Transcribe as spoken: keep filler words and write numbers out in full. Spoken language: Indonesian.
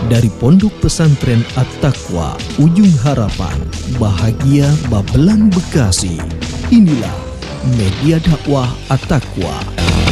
Dari Pondok Pesantren At-Taqwa, Ujung Harapan, Bahagia Babelan, Bekasi. Inilah Media Dakwah At-Taqwa.